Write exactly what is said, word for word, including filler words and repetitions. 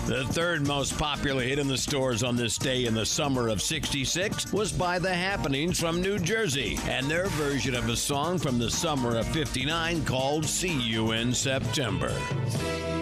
The third most popular hit in the stores on this day in the summer of sixty-six was by The Happenings from New Jersey and their version of a song from the summer of fifty-nine called See You in September.